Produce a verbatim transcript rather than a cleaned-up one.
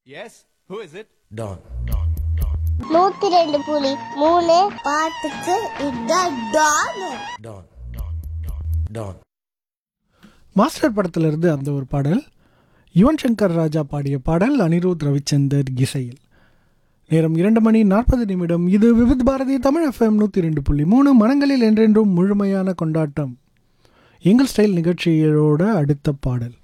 Yes, who is it? Don. நூத்தி ரெண்டு புலி மூணு பாட்டுக்கு இதான் டான். Don. Don. மாஸ்டர் படத்திலிருந்து அந்த ஒரு பாடல். யுவன் சங்கர் ராஜா பாடிய பாடல், அனிருத் ரவிச்சந்தர் இசையில். நேரம் இரண்டு மணி நாற்பது நிமிடம். இது விவித் பாரதி தமிழ் எஃப்எம் நூற்றி ரெண்டு புள்ளி மூணு. மனங்களில் என்றென்றும் முழுமையான கொண்டாட்டம். எங்கள் ஸ்டைல் நிகழ்ச்சியோட அடுத்த பாடல்